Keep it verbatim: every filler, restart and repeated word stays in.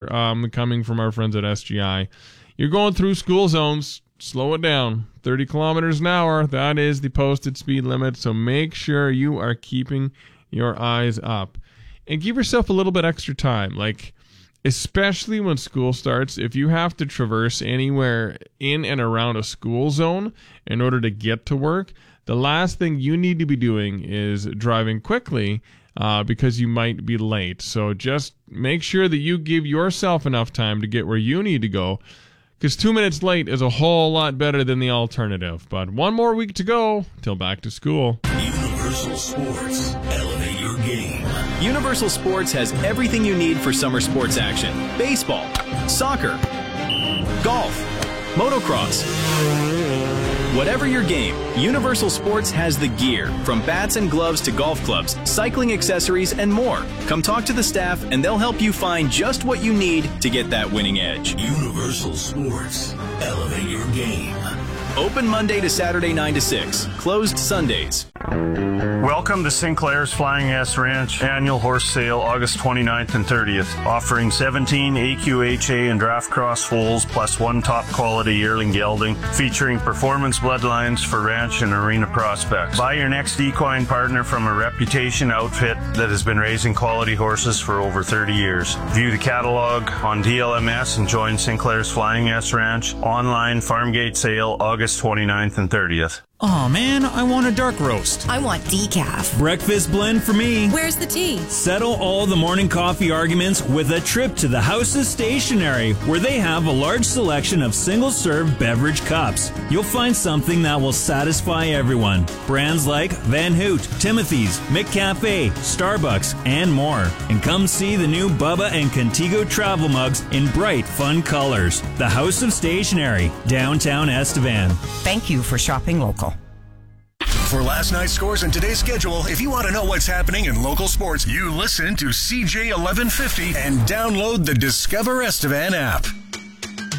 here um, coming from our friends at S G I. You're going through school zones. Slow it down. thirty kilometers an hour. That is the posted speed limit. So make sure you are keeping your eyes up. And give yourself a little bit extra time. Like, especially when school starts, if you have to traverse anywhere in and around a school zone in order to get to work, the last thing you need to be doing is driving quickly uh, because you might be late. So just make sure that you give yourself enough time to get where you need to go, because two minutes late is a whole lot better than the alternative. But one more week to go till back to school. Universal Sports. Elevate your game. Universal Sports has everything you need for summer sports action. Baseball, soccer, golf, motocross. Whatever your game, Universal Sports has the gear, from bats and gloves to golf clubs, cycling accessories, and more. Come talk to the staff and they'll help you find just what you need to get that winning edge. Universal Sports. Elevate your game. Open Monday to Saturday nine to six. Closed Sundays. Welcome to Sinclair's Flying S Ranch annual horse sale August twenty-ninth and thirtieth, offering seventeen A Q H A and draft cross foals plus one top quality yearling gelding, featuring performance bloodlines for ranch and arena prospects. Buy your next equine partner from a reputation outfit that has been raising quality horses for over thirty years. View the catalog on D L M S and join Sinclair's Flying S Ranch online farm gate sale August twenty-ninth and thirtieth. Aw, man, I want a dark roast. I want decaf. Breakfast blend for me. Where's the tea? Settle all the morning coffee arguments with a trip to the House of Stationery, where they have a large selection of single-serve beverage cups. You'll find something that will satisfy everyone. Brands like Van Hoot, Timothy's, McCafe, Starbucks, and more. And come see the new Bubba and Contigo travel mugs in bright, fun colors. The House of Stationery, downtown Estevan. Thank you for shopping local. For last night's scores and today's schedule, if you want to know what's happening in local sports, you listen to C J eleven fifty and download the Discover Estevan app.